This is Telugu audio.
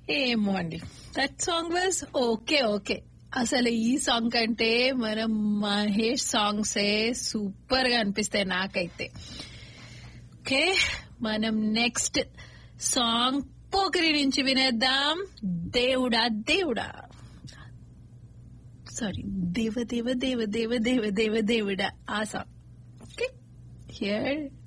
ఏమో అండి, that song was okay okay. అసలు ఈ సాంగ్ కంటే మనం మహేష్ సాంగ్సే సూపర్ గా అనిపిస్తాయి నాకైతే. ఓకే, మనం నెక్స్ట్ సాంగ్ పోకిరి నుంచి వినేద్దాం. దేవుడా దేవుడా, సారీ, దేవ దేవ దేవ దేవ దేవ దేవ దేవుడా, ఆ సాంగ్. Okay, here